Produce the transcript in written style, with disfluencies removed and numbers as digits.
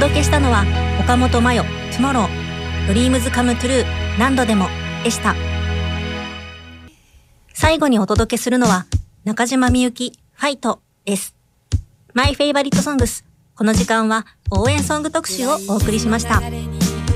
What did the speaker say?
届けしたのは岡本真代、Tomorrow、Dreams Come True、何度でもでした。最後にお届けするのは中島みゆき、ファイトです。My Favorite Songs。この時間は応援ソング特集をお送りしました。